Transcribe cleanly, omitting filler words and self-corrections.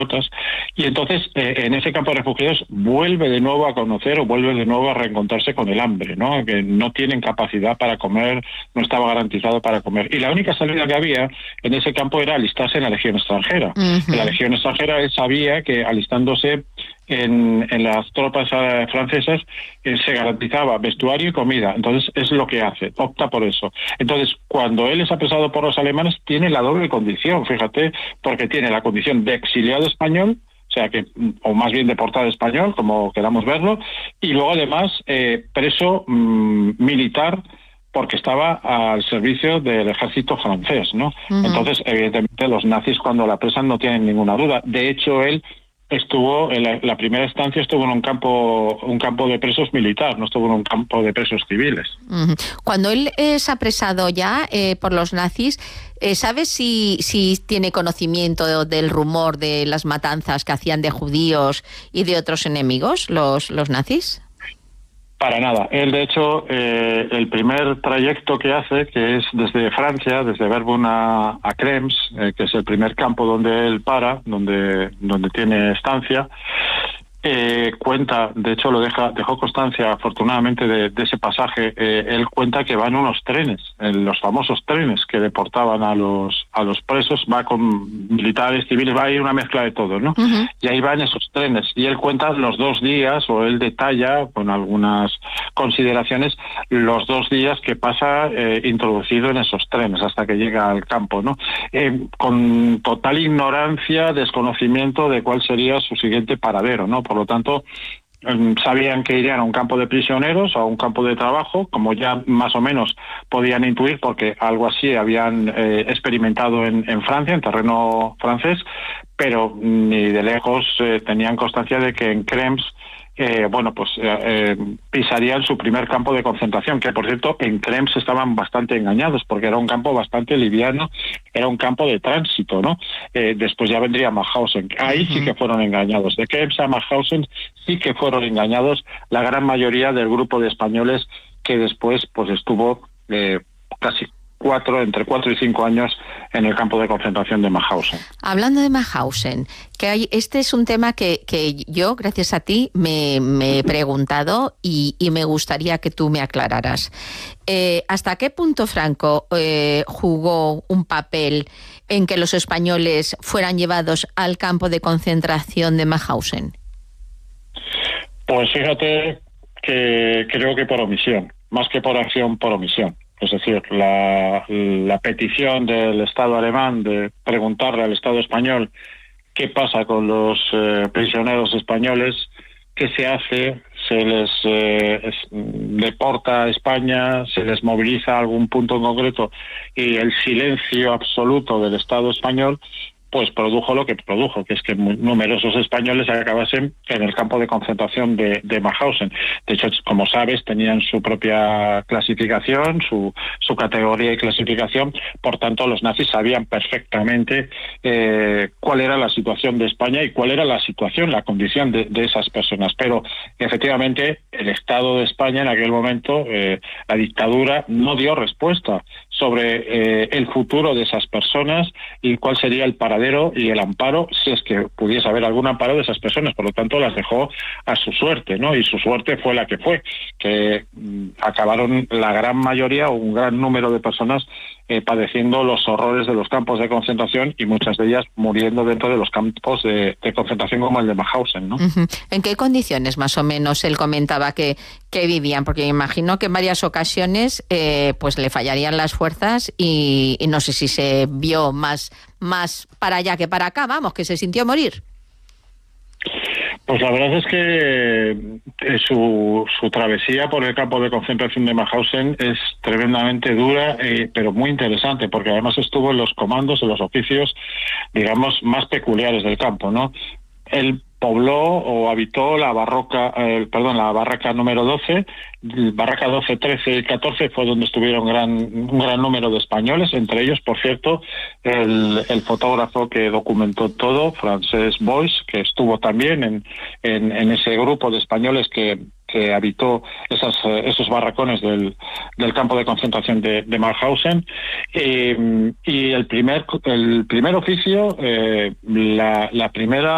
y entonces en ese campo de refugiados vuelve de nuevo a conocer o vuelve de nuevo a reencontrarse con el hambre, ¿no? Que no tienen capacidad para comer, no estaba garantizado para comer. Y la única salida que había en ese campo era alistarse en la Legión extranjera. En la Legión extranjera él sabía que alistándose en las tropas francesas se garantizaba vestuario y comida. Entonces es lo que hace, opta por eso. Entonces cuando él es apresado por los alemanes tiene la doble condición, fíjate, porque tiene la condición de exiliado español, o sea que, o más bien deportado español, como queramos verlo, y luego además preso militar, porque estaba al servicio del ejército francés, ¿no? Entonces, evidentemente, los nazis cuando la apresan no tienen ninguna duda. De hecho, él estuvo, en la primera estancia estuvo en un campo de presos militar, no estuvo en un campo de presos civiles. Cuando él es apresado ya por los nazis, ¿sabes si tiene conocimiento del rumor de las matanzas que hacían de judíos y de otros enemigos, los nazis? Para nada. Él, de hecho, el primer trayecto que hace, que es desde Francia, desde Verdun a Krems, que es el primer campo donde él para, donde tiene estancia, cuenta, de hecho dejó constancia afortunadamente de ese pasaje. Él cuenta que van unos trenes, los famosos trenes que deportaban a los presos, va con militares, civiles, va ahí una mezcla de todo, ¿no? Y ahí van esos trenes, y él cuenta los 2 días, o él detalla con algunas consideraciones, los 2 días que pasa introducido en esos trenes hasta que llega al campo, ¿no? Con total ignorancia, desconocimiento de cuál sería su siguiente paradero, ¿no? Por lo tanto, sabían que irían a un campo de prisioneros o a un campo de trabajo, como ya más o menos podían intuir, porque algo así habían experimentado en Francia, en terreno francés, pero ni de lejos tenían constancia de que en Krems pisarían su primer campo de concentración, que por cierto en Krems estaban bastante engañados, porque era un campo bastante liviano, era un campo de tránsito, ¿no? Después ya vendría Mauthausen. Ahí sí que fueron engañados. De Krems a Mauthausen sí que fueron engañados la gran mayoría del grupo de españoles que después pues estuvo casi entre 4 y 5 años en el campo de concentración de Mauthausen. Hablando de Mauthausen, este es un tema que yo, gracias a ti, me he preguntado y me gustaría que tú me aclararas. ¿Hasta qué punto Franco jugó un papel en que los españoles fueran llevados al campo de concentración de Mauthausen? Pues fíjate que creo que por omisión, más que por acción, por omisión. Es decir, la petición del Estado alemán de preguntarle al Estado español qué pasa con los prisioneros españoles, qué se hace, se les deporta a España, se les moviliza a algún punto en concreto, y el silencio absoluto del Estado español pues produjo lo que produjo, que es que numerosos españoles acabasen en el campo de concentración de Mauthausen. De hecho, como sabes, tenían su propia clasificación, su categoría y clasificación, por tanto los nazis sabían perfectamente cuál era la situación de España y cuál era la situación, la condición de esas personas. Pero efectivamente el Estado de España en aquel momento, la dictadura, no dio respuesta sobre el futuro de esas personas y cuál sería el paradero y el amparo, si es que pudiese haber algún amparo de esas personas. Por lo tanto, las dejó a su suerte, ¿no? Y su suerte fue la que fue, que acabaron la gran mayoría o un gran número de personas padeciendo los horrores de los campos de concentración, y muchas de ellas muriendo dentro de los campos de concentración como el de Mauthausen, ¿no? ¿En qué condiciones más o menos él comentaba que vivían? Porque me imagino que en varias ocasiones pues le fallarían las fuerzas y no sé si se vio más para allá que para acá, vamos, que se sintió morir. Pues la verdad es que su travesía por el campo de concentración de Mauthausen es tremendamente dura, pero muy interesante, porque además estuvo en los comandos, en los oficios, digamos, más peculiares del campo, ¿no? Él pobló o habitó la barraca número 12, barraca 12, 13 y 14 fue donde estuvieron un gran número de españoles, entre ellos, por cierto, el fotógrafo que documentó todo, Francesc Boix, que estuvo también en ese grupo de españoles que habitó esos barracones del campo de concentración de Mauthausen, y el primer oficio, la primera